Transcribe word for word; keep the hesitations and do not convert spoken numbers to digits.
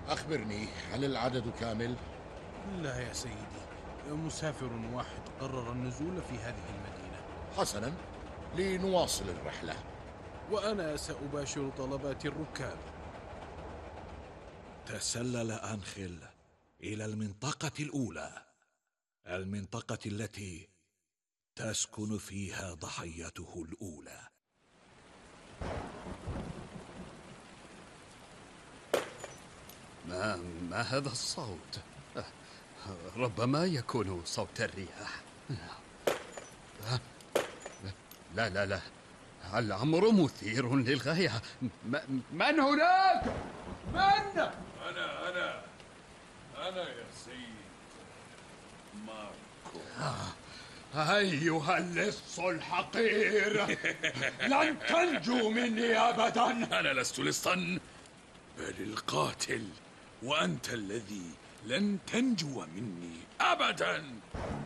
أخبرني، هل العدد كامل؟ لا يا سيدي، مسافر واحد قرر النزول في هذه المدينة. حسنا، لنواصل الرحلة. وأنا سأباشر طلبات الركاب. تسلل أنخيل إلى المنطقة الأولى، المنطقة التي تسكن فيها ضحيته الأولى. ما ما هذا الصوت؟ ربما يكون صوت الرياح. لا لا لا، الأمر مثير للغاية. من هناك؟ من؟ أنا أنا أنا يا سيد ماركو. أيها اللص الحقير، لن تنجو مني أبدا. أنا لست لصا، بل القاتل، وأنت الذي لن تنجو مني أبدا.